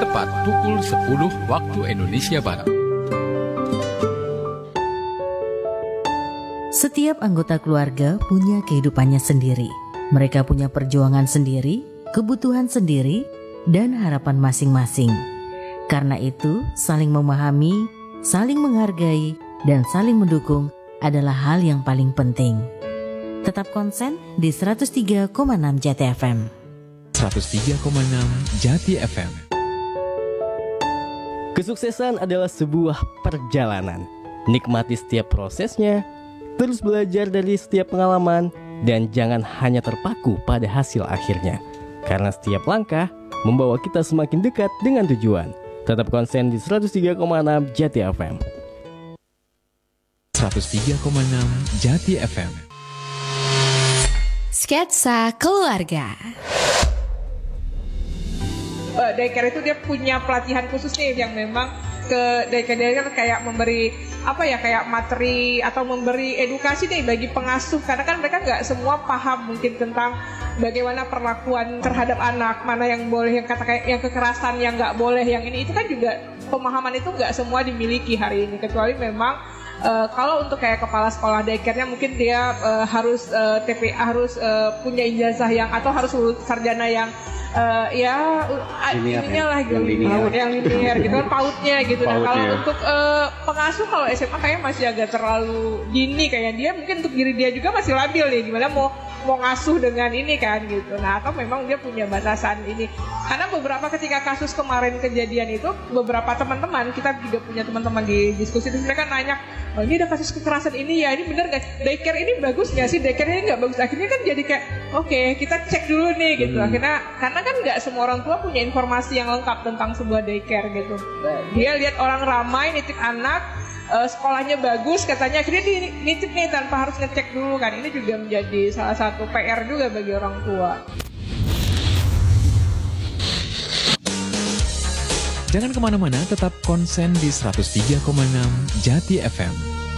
tepat pukul 10 waktu Indonesia Barat. Setiap anggota keluarga punya kehidupannya sendiri. Mereka punya perjuangan sendiri, kebutuhan sendiri, dan harapan masing-masing. Karena itu, saling memahami, saling menghargai, dan saling mendukung adalah hal yang paling penting. Tetap konsen di 103,6 Jati FM. 103,6 Jati FM. Kesuksesan adalah sebuah perjalanan. Nikmati setiap prosesnya, terus belajar dari setiap pengalaman, dan jangan hanya terpaku pada hasil akhirnya. Karena setiap langkah membawa kita semakin dekat dengan tujuan. Tetap konsen di 103,6 Jati FM. 103,6 Jati FM. Sketsa Keluarga. Daycare itu dia punya pelatihan khusus nih yang memang ke daycare kayak memberi kayak materi atau memberi edukasi nih bagi pengasuh, karena kan mereka nggak semua paham mungkin tentang bagaimana perlakuan terhadap anak, mana yang boleh, yang kekerasan yang nggak boleh, yang ini itu kan juga pemahaman itu nggak semua dimiliki hari ini, kecuali memang kalau untuk kayak kepala sekolah daycare-nya mungkin dia harus TPA, harus punya ijazah yang atau harus lulus sarjana yang ininya lah gitu, yang linear gitu kan, pautnya gitu. Nah kalau untuk pengasuh, kalau SMA kayaknya masih agak terlalu dini, kayak dia mungkin untuk diri dia juga masih labil nih, gimana mau ngasuh dengan ini kan gitu. Nah atau memang dia punya batasan ini, karena beberapa ketika kasus kemarin kejadian itu, beberapa teman-teman kita juga punya teman-teman di diskusi, terus mereka nanya, oh ini ada kasus kekerasan ini ya, ini bener gak? Daycare ini bagus gak sih? Daycare ini gak bagus. Akhirnya kan jadi kayak oke, kita cek dulu nih gitu. Akhirnya karena kan gak semua orang tua punya informasi yang lengkap tentang sebuah daycare gitu. Dia lihat orang ramai nitip anak, sekolahnya bagus katanya, akhirnya dia nitip nih tanpa harus ngecek dulu kan. Ini juga menjadi salah satu PR juga bagi orang tua. Jangan kemana-mana, tetap konsen di 103,6 Jati FM.